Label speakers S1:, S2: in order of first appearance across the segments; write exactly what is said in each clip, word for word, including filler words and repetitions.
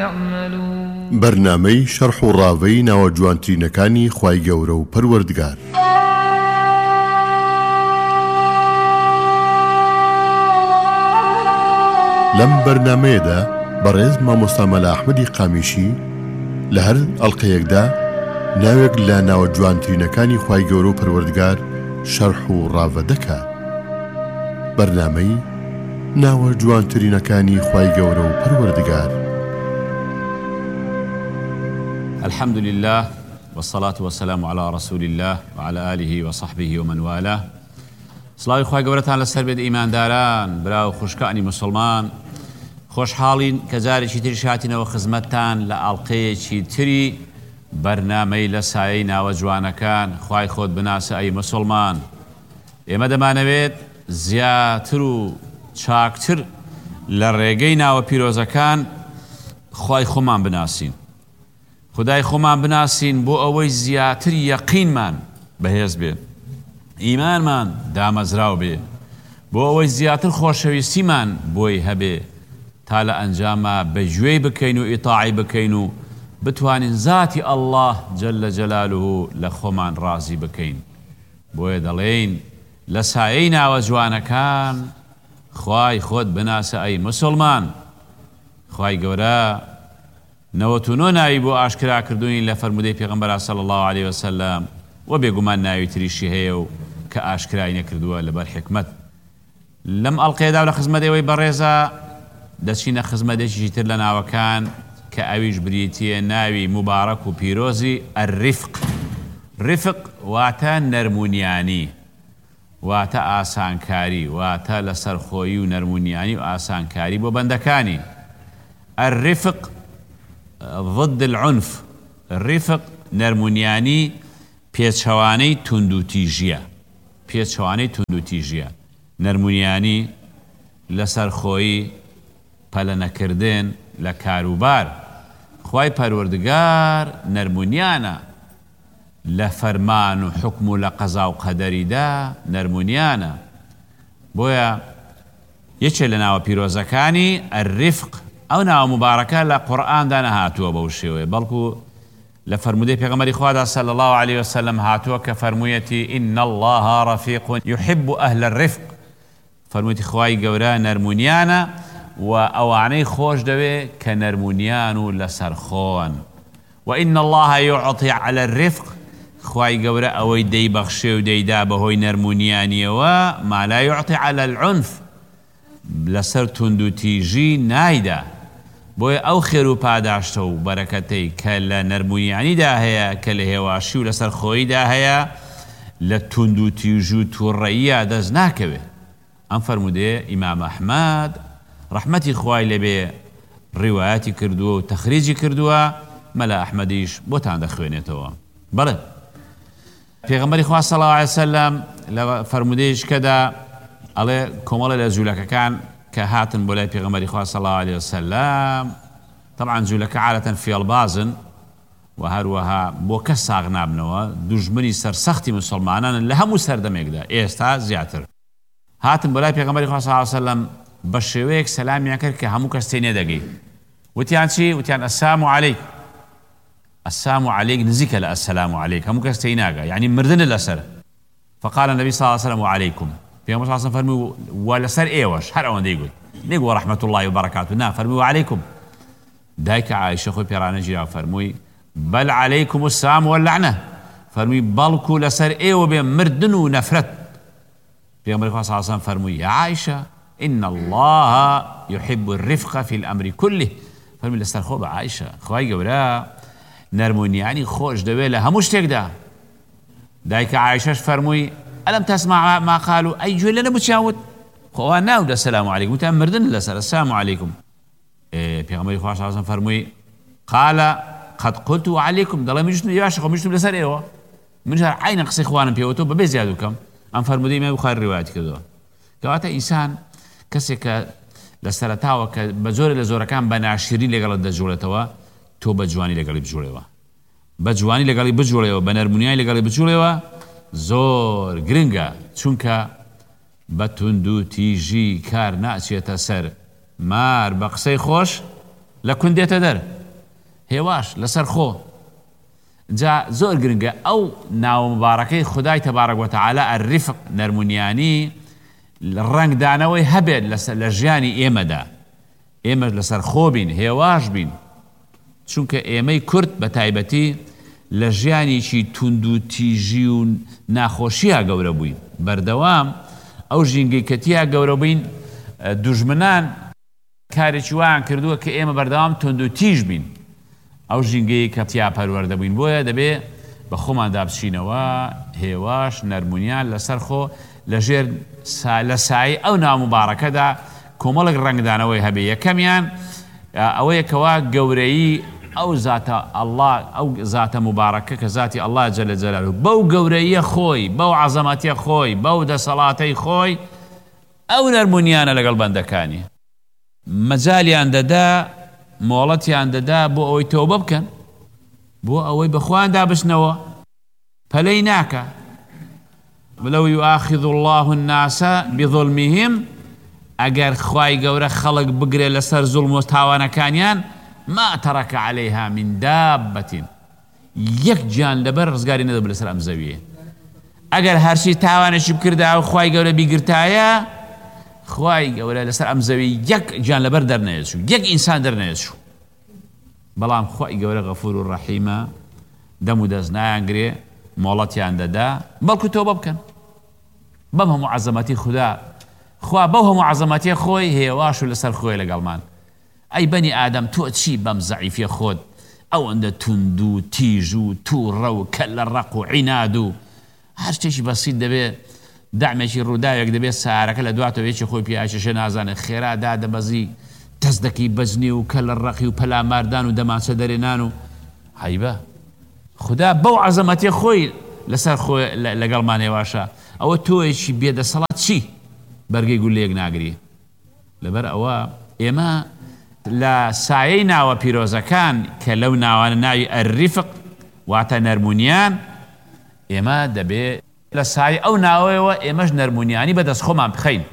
S1: يعملون.
S2: برنامەی شەرح و ڕاوەی ناوە جوانترینەکانی خوای گەورە و پەروەردگار. لەم بەرنامەیەدا بەڕێز مامۆستا مەلا ئەحمەدی قامیشی لە هەر ئەڵقەیەکدا ناوێک لە ناوە جوانترینەکانی خوای گەورە و پەروەردگار شەرح و ڕاوە دەکات. بەرنامەی ناوە جوانترینەکانی خوای گەورە و پەروەردگار.
S3: الحمد لله والصلاة والسلام على رسول الله وعلى آله وصحبه ومن والاه. سڵاوی خوای گەورەتان لەسەر بێت ئیمانداران، براو خوشکانی مسلمان. خۆشحاڵین کە جارێکی تری هاتینەوە خزمەتتان لە ئەڵقەیەکی تری بەرنامەی لە سایەی ناوە جوانەکان. خوای خۆت بناسە ئەی مسلمان. ئێمە دەمانەوێت زیاتر و چاکتر لە ڕێگەی ناوە پیرۆزەکان خوای خۆمان بناسین، خدای خۆمان بناسین بۆ ئەوەی زیاتر یەقینمان بەهێز بێت، ئیمانمان دامەزراو بێ، بۆ ئەوەی زیاتر خۆشەویستیمان بۆی هەبێ، تا لە ئەنجامە بەگوێی بکەین و ئیتاعی بکەین و بتوانین ذاتی ئەڵڵاه جەلە جەلالوه لە خۆمان ڕازی بکەین. بۆیە دەڵێین لە سایەی ناوە جوانەکان خوای خۆت بناسە ئەی مسلمان. خوای گەورە نەوەت و نۆ ناوی بۆ ئاشکرا کردوین لە فەرمودەی پێغەمبەر صلی الله علیه وسلم، و بێگومان ناوی تریشی هەیە و کە ئاشکرای نەکردووە لەبەر حکمت. لەم ئەڵقەیەدا لە خزمەتەوەی بەڕێزە دەچینە خزمەتێکی تر لە ناوەکان کە ئەویش بریتیە ناوی مبارەک و پیرۆزی الرفق. رفق واتە نەرمونیانی، واتە ئاسانکاری، واتە لەسەرخۆیی و نەرمونیانی و ئاسانکاری بۆ بەندەکانی. الرفق ضد العنف. الرفق نەرمونیانی پێچەوانەی توندوتیژیە، پێچەوانەی توندوتیژیە. نەرمونیانی لەسەرخۆیی، پەلە نەکردن لە کاروبار. خوای پەروەردگار نەرمونیانە لە فەرمان و حکم و لە قەزا و قەدەریدا نەرمونیانە. بۆیە یەکێ لە ناوە پیرۆزەکانی الرفق، ئەو ناوە مبارەکە لە قورئاندا نەهاتووە بەو شێوەیە، بەڵکو لە فەرمودەی پێغەمبەری خوادا صلی الله عليه وسلم هاتووە کە فەرموویەتی إن الله رفيق يحب أهل الرفق. فەرموویەتی خوای گەورە نەرمونیانە و ئەوانەی خۆش دەوێ کە نەرمونیان و لەسەرخۆن. وإن الله يعطي على الرفق. خوای گەورە ئەوەی دەیبەخشێ و دەیدا بەهۆی نەرمونیانیەوە ما لا يعطي على العنف، لەسەر توندوتیژی نایدا. بۆیە ئەو خێر و پاداشتە و بەرەکەتەی کە لە نەرمونیانیدا هەیە، کە لە هێواشی و لەسەر خۆیدا هەیە، لە توندوتیژ و تووڕەییە دەست ناکەوێت. ئەم فەرمودەیە ئیمام ئەحمەد ڕەحمەتی خوای لەبێ ڕیوایەتی کردووە و تەخریجی کردووە، مەلا ئەحمەدیش بۆتان دەخوێنێتەوە. بەڵێ پێغەمبەری خوا صلی الله علیه وسلم لە فەرمودەیەشکەدا ئەڵێ کۆمەڵە لە جوولەکەکان کە هاتن بۆ لای پێغەمبەری خوا صلی الله علیه وسلم، طبعا جوولەکە عادەتەن فێڵبازن و هەروەها بۆ کەس ساغ نابنەوە، دوژمنی سەرسەختی موسڵمانانن لە هەموو سەردەمێکدا، ئێستا زیاتر. هاتن بۆ لای پێغەمبەری خوا صلی الله علیه وسلم بە شێوەیەک سەلامیان کرد کە هەموو کەس تێ نێدەگەی. وتیان چی؟ وتیان ئەسسلام عەلەیک. ئەسسلام عەلەیک نزیکە لە ئەسسلام عەلەیک، هەموو کەس تێی ناگا، یعنی مردنە لەسەر. فقال النبي صلى الله عليه وسلم وعليكم. پێغەمبەر صلی الله علیه وسلم فەرمووی وا لەسەر ئێوەش، هەر ئەوەندەی گوت، نێگووە ڕەحمەت الله وبەرەکاتوه، نا فەرمووی وعليكم. دایکە عایشە خۆی پێڕانە گیرا فەرمووی بەل عەلەیکم السلام واللعنە، فەرمووی بەڵکو لەسەر ئێوە بێ مردن و نەفرەت. پێغەمبەری خوا صلی الله علیه وسلم فەرمووی یا عایشە إن الله يحب الرفق في الأمر كله. فەرمووی لەسەرخۆ بە عایشە، خوای گەورە نەرمونیانی خۆش دەوێت لە هەموو شتێکدا. دایکە عایشەش فەرمووی ألم تسمع ما قالوا؟ أي جوێ لە نەبووچیاوت خۆوان ناودا السلام عليكم، وتیان مردن لەسەر السلام عليكم. پێغەمبەری خوا صلی الله علیه وسلم فەرمووی قال قد قلت عليكم، دەڵێ من جوتم باشە خۆ من جوتم لەسەر ئێوە، من عینە قسەی خوانم پێوەتەوە بەبێ زیاد بکەم. ئەم فەرمودەی ئیمام بوخاری ڕیوایەت کردووە. کەواتە ئینسان کەسێک کە لە سەرەتاوە کە بە زۆرە لە زۆرەکان بە ناشری لەگەڵت دەجوڵێتەوە، تۆ بە جوانی لەگەڵی بجوڵێەوە، بە جوانی لەگەڵی بجوڵێەوە، بە نەرمونیای لەگەڵی بجوڵێەوە. زۆر گرنگە، چونکە بە توندوتیژی کار ناچێتە سەر. مار بە قسەی خۆش لە کون دێتە دەر هێواش لەسەر خۆ جا زۆر گرنگە ئەو ناو مبارەکەی خودای تەبارەک وتەعالە ئەرریفق نەرمونیانی ڕەنگدانەوەی هەبێت لە ژیانی ئێمەدا ئێمە لەسەر خۆ بین هێواش بین چونکە ئێمەی کورد بە تایبەتی لە ژیانێکی توند و تیژی و ناخۆشیە گەورە بووین بەردەوام ئەو ژینگەی کە تیا گەورە بووین دوژمنان کارێکی وایان کردووە کە ئێمە بەردەوام تند و تیژ بین ئەو ژینگەی کە تیا پەروەردە بووین بۆیە دەبێ بە خۆمان دابچینەوە هێواش نەرمونیان لەسەر خۆ لەژێر لە سایی ئەو نامبارەکەدا کۆمەڵێک ڕەنگدانەوەی هەبێ یەکەمیان ئەوەیە کەوا گەورەیی ئەو زاتە ئەڵڵا ئەو زاتە مبارەکە کە زاتی ئەڵڵا جەلە جەلالوه بەو گەورەیە خۆی بەو عەزەمەتیە خۆی بەو دەسەڵاتەی خۆی ئەو نەرمونیانە لەگەڵ بەندەکانی مەجالیان دەدا مۆڵەتیان دەدا بۆ ئەوەی تەوبە بکەن بۆ ئەوەی بەخوایان دابشنەوە پەلەی ناکە ولو يؤاخذ الله الناس بظلمهم ئەگەر خوای گەورە خەڵک بگرێ لەسەر زوڵم و تاوانەکانیان ما ترك عليها من دابة یەک گیان لەبەر ڕزگاری نەدەبێت لەسەر ئەم زەویە ئەگەر هەرچی تاوانێکی بکردا و خوای گەورە بیگرتایە خوای گەورە لەسەر ئەم زەوی یەک گیان لەبەر دەرنەهێشت یەک ئینسان دەرنەهێشت بەڵام خوای گەورە غەفور و ڕەحیمە دەم و دەست نایانگرێ مۆڵەتیان دەدا بەڵکو تۆبە بکەن بەم هەموو عەزەمەتی خوددا خوا بەو هەموو عەزەمەتیە خۆی هێواش و لەسەر خۆی لەگەڵمان ئەی بەنی ئادەم تۆ چی بەم زەعیفیە خۆت ئەوەندە توند و تیژ و تووڕە و کە لە ڕق و عیناد و هەر شتێکی بەسیط دەبێت دامێکی ڕووداوێک دەبێت سارەکە لە دواتەوەیەکی خۆی پیاچەشە نازانێت خێرادا دەبەزی دەست دەکەی بەجنێ و کە لە ڕقی و پەلاماردان و دەماچە دەرێنان و هەیبە خوددا بەو عەزەمەتیە خۆی لەسەر خۆی لەگەڵمان هێواشە ئەوە تۆیەکی بێدەسەڵات چی بەرگەی گولەیەک ناگری لەبەر ئەوە ئێمە لە سایەی ناوە پیرۆزەکان کە لەو ناوانە ناوی ئەرریفق واتە نەرمونیان ئێمە دەبێت لە سای ئەو ناوەیەوە ئێمەش نەرمونیانی بەدەست خۆمان بخەین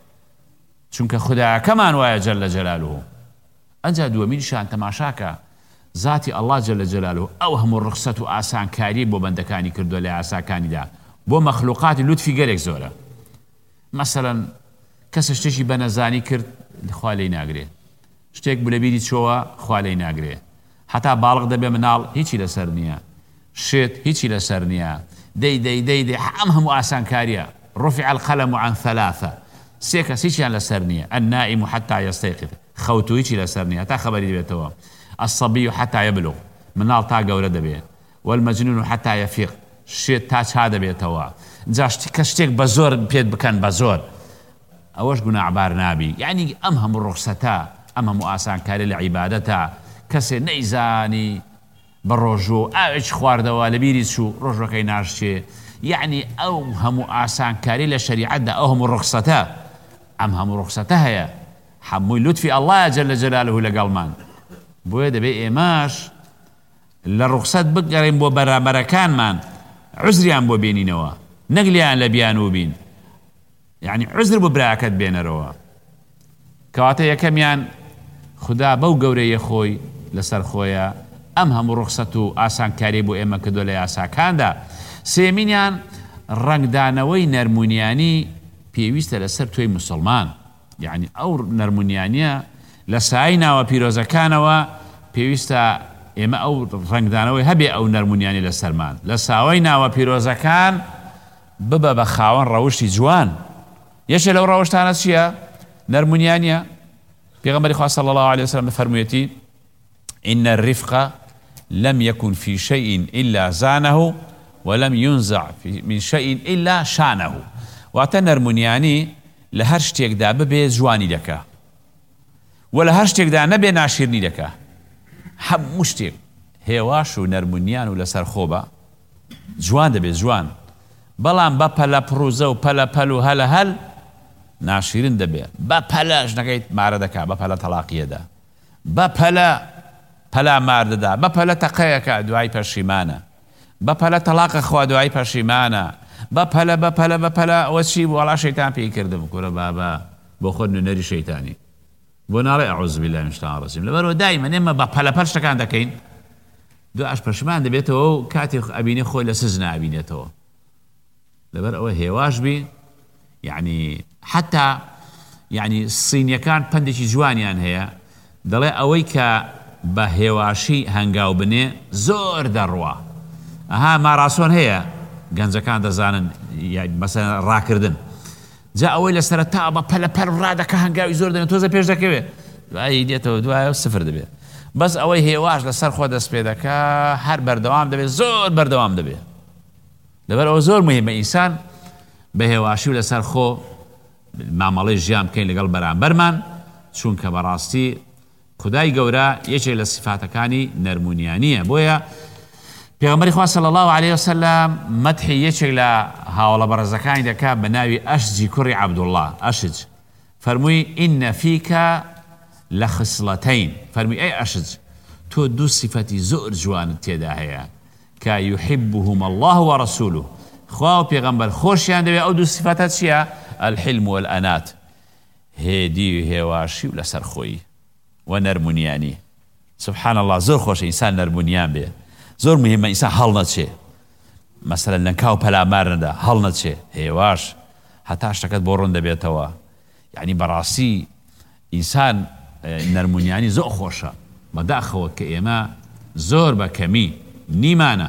S3: چونکە خودایەکەمان وایە جەلە جەلالوه ئەنجا دووەمینیشان تەماشاکە ذاتی ئەڵڵا جەلە جەلالوه ئەو هەموو ڕخسەت و ئاسانکاری بۆ بەندەکانی کردووە لە ئاساکانیدا بۆ مەخلوقاتی لوتفی گەلێک زۆرە مەسەڵەن کەسە شتێکی بەنەزانی کرد خوا لێی ناگرێت شتێک بلەبیری چۆوە خوا لێی ناگرێت هەتا باڵغ دەبێ مناڵ هیچی لەسەر نییە شێت هیچی لەسەر نییە دەی دەی دەی دەی ئەم هەموو ئاسانکاریە رفع القلم عن ثلاثة سێ کەس هیچیان لەسەر نییە النائم حتى يستيقظ خەوت و هیچی لەسەر نییە تا خەبەری دەبێتەوە الصبي حتى يبلغ مناڵ تا گەورە دەبێت والمجنون حتى يفيق شێت تا چا دەبێتەوە جا کە شتێک بە زۆر پێت بکەن بە زۆر ئەوەش گوناعبار نابی یعنی ئەم هەموو ڕوخسەتە ئەم هەموو ئاسانکاری لە عیبادەتە کەسێ نەیزانی بە ڕۆژوو ئاوێکی خواردەوە لە بیری چوو ڕۆژەکەی ناشتێ یعنی ئەو هەموو ئاسانکاری لە شەریعەتدا ئەو هەموو ڕوخسەتە ئەم هەموو ڕوخسەتە هەیە هەمووی لوتفی ئەڵڵایە جەلە جەلالوه لەگەڵمان بۆیە دەبێت ئێمەش لە ڕوخسەت بگەڕین بۆ بەرامبەرەکانمان عوزریان بۆ بێنینەوە نەگلیان لە بیان و بین یعنی عوزر بۆ براکەت بێنەرەوە کەواتە یەکەمیان خوددا بەو گەورەیە خۆی لەسەر خۆیە ئەم هەموو ڕوخسەت و ئاسانکاری بۆ ئێمە کردووە لە یاساکاندا سێمینیان ڕەنگدانەوەی نەرمونیانی پێویستە لەسەر توی موسڵمان یعنی ئەو نەرمونیانیە لە سای ناوە پیرۆزەکانەوە پێویستە ئێمە ئەو ڕەنگدانەوەی هەبێ ئەو نەرمونیانی لەسەرمان لە ساوەی ناوە پیرۆزەکان ببە بە خاوەن ڕەوشی جوان یەکێک لەو ڕەوشتانە چییە؟ نەرمونیانیە پێغەمبەری خوا صلی الله عليه وسلم فەرموویەتی إن الرفق لم يكن في شيء إلا زانه ولم ينزع من شيء إلا شانه واتە نەرمونیانی لە هەر شتێکدا ببێ جوانی دەکا و لە هەر شتێکدا نەبێ ناشیرنی دەکا هەموو شتێک هێواش و نەرمونیان و لەسەر خۆبە جوان دەبێت جوان بەڵام بە پەلە پڕوزە و پەلە پەل و هەلە هەل ناشیرن دەبێت بە پەلە ژنەکەیت مارە دەکا بە پەلە تەلاقیەدا بە پەلە پەلا ماردەدا بە پەلە تەقەیەکە دوای پەشیمانە بە پەلە تەلاقە خوا دوای پەشیمانە بە پەلە بە پەلە بە پەلە ئەوە چی وەڵا شەیتان پێی کردم کوڕە بابا بۆ خۆت نوێنەری شەیتانی بۆ ناڵێ ئەعوذ بالله من الشیطان الرجیم لەبەرەوە دایمەن ئێمە بە پەلەپەل شتەکان دەکەین دوای ئەش پەشمان دەبێتەوە و کاتێک ئەبینێ خۆی لە سزن ئابینێتەوە لەبەر ئەوە هێواش بی یعنی حتا یعنی سینیەکان پندێکی جوانیان هەیە دەڵێ ئەوەی کە بە هێواشی هەنگاو بنێ زۆر دەڕوا ئەها ماڕاسۆن هەیە گەنجەکان دەزانن مەسەلەن ڕاکردن جا ئەوەی لە سەرەتا بە پەلەپەل ڕادەکە هەنگاوی زۆر دەنێت تۆزە پێش دەکەوێت دوایی دێتەوە دوایە سفر دەبێت بەس ئەوەی هێواش لەسەر خۆ دەست پێ دەکا هەر بەردەوام دەبێت زۆر بەردەوام دەبێت لەبەر ئەوە زۆر مهمە ئینسان بە هێواشی و لەسەر خۆ مامەڵەی ژیان بکەین لەگەڵ بەرامبەرمان چونکە بەڕاستی خودای گەورە یەکێک لە صفاتەکانی نەرمونیانیە بۆیە پێغەمبەری خوا صلی الله علیه وسلم مەدحی یەکێک لە هاوڵە بەڕێزەکانی دەکات بە ناوی ئەشجی کوڕی عەبدوڵڵاه ئەشج فەرمووی ئینە فیکە لەخصلەتەین فەرمووی ئەی ئەشج تۆ دوو صفەتی زۆر جوانت تێدا هەیە کە یحبهم الله ورسوله خوا و پێغەمبەر خۆشیان دەوێت ئەو دوو صفەتە چییە؟ الحلم والأنات هێدی و هێواشی و لەسەر خۆی و نەرمونیانی سبحان الله زۆر خۆشە ئینسان نەرمونیان بێ زۆر مهمە ئینسان هەڵ نەچێ مەسەلەن لە کاو پەلامار نەدا هەڵ نەچێ هێواش هەتا شتەکەت بۆ ڕوون دەبێتەوە یعنی بەڕاستی ئینسان نەرمونیانی زۆر خۆشە بەداخەوە کە ئێمە زۆر بە کەمی نیمانە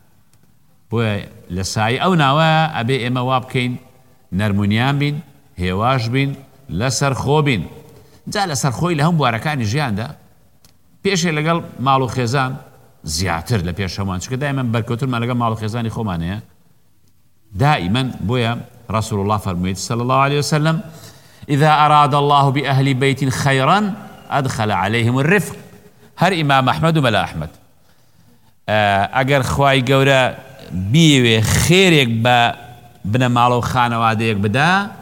S3: بۆیە لە سای ئەو ناوە ئەبێ ئێمە وا بکەین نەرمونیان بین هێواش بین لەسەر خۆ بین جا لەسەر خۆی لە هەم بوارەکانی ژیاندا پێشێ لەگەڵ ماڵ و خێزان زیاتر لە پێشەمان چکە دایمەن بەرکەوتورمان لەگەڵ ماڵ و خێزانی خۆمان هەیە دائما بۆیە رسول الله فرموویت صلى الله عليه وسلم إذا أراد الله بأهل بيت خيرا أدخل عليهم الرفق هر إمام أحمد وملا أحمد ئەگەر خوای گەورە بیوێ خێرێک بە بنە ماڵە و خانەوادەیەک بدا